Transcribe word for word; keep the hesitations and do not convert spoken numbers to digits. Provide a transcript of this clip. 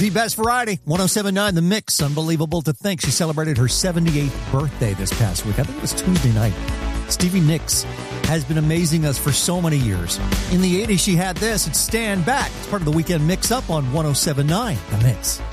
The best variety, one oh seven point nine The Mix. Unbelievable to think she celebrated her seventy-eighth birthday this past week. I think it was Tuesday night. Stevie Nicks has been amazing us for so many years. In the eighties, she had this. It's Stand Back. It's part of the weekend mix-up on one oh seven point nine The Mix.